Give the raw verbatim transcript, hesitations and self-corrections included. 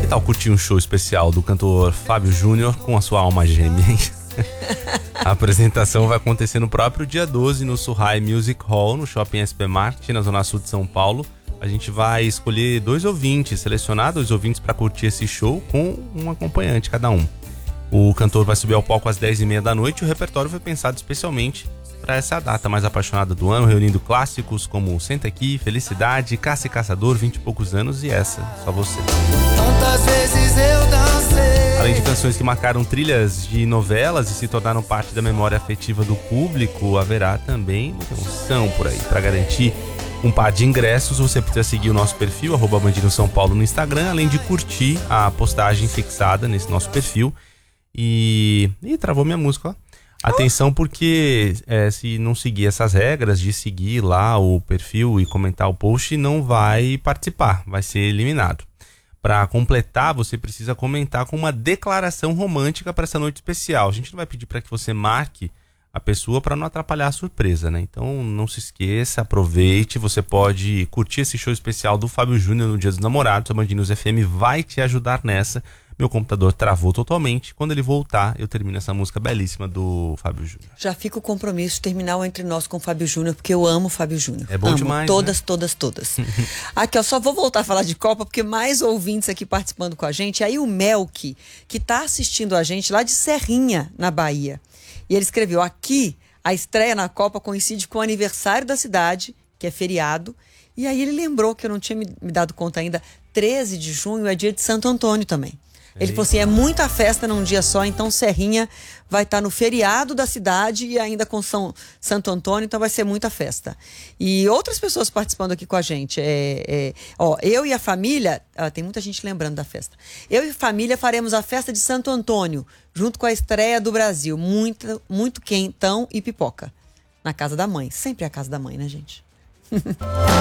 Que tal curtir um show especial do cantor Fábio Júnior com a sua alma gêmea? A apresentação vai acontecer no próprio dia doze no Surrai Music Hall, no Shopping S P Market, na Zona Sul de São Paulo. A gente vai escolher dois ouvintes, selecionar dois ouvintes para curtir esse show com um acompanhante cada um. O cantor vai subir ao palco às dez e meia da noite e o repertório foi pensado especialmente para essa data mais apaixonada do ano, reunindo clássicos como Senta Aqui, Felicidade, Caça e Caçador, vinte e poucos anos e essa, Só Você. Tantas vezes eu dancei. Além de canções que marcaram trilhas de novelas e se tornaram parte da memória afetiva do público, haverá também emoção por aí. Para garantir um par de ingressos, você precisa seguir o nosso perfil, arroba Band News São Paulo no Instagram, além de curtir a postagem fixada nesse nosso perfil. E... Ih, travou minha música, ó. Atenção, porque é, se não seguir essas regras de seguir lá o perfil e comentar o post, não vai participar, vai ser eliminado. Para completar, você precisa comentar com uma declaração romântica para essa noite especial. A gente não vai pedir para que você marque a pessoa para não atrapalhar a surpresa, né? Então não se esqueça, aproveite, você pode curtir esse show especial do Fábio Júnior no Dia dos Namorados. A Band News F M vai te ajudar nessa. Meu computador travou totalmente. Quando ele voltar, eu termino essa música belíssima do Fábio Júnior. Já fica o compromisso terminal entre nós com o Fábio Júnior, porque eu amo o Fábio Júnior. É bom amo. demais, Todas, né? todas, todas. Aqui, ó, só vou voltar a falar de Copa, porque mais ouvintes aqui participando com a gente. Aí o Melk, que tá assistindo a gente lá de Serrinha, na Bahia. E ele escreveu: aqui, a estreia na Copa coincide com o aniversário da cidade, que é feriado. E aí ele lembrou, que eu não tinha me, me dado conta ainda, treze de junho é dia de Santo Antônio também. Ele falou assim, é muita festa num dia só, então Serrinha vai estar no feriado da cidade e ainda com São Santo Antônio, então vai ser muita festa. E outras pessoas participando aqui com a gente, é, é, ó, eu e a família, ah, tem muita gente lembrando da festa, eu e a família faremos a festa de Santo Antônio, junto com a estreia do Brasil, muito, muito quentão e pipoca, na casa da mãe, sempre é a casa da mãe, né, gente?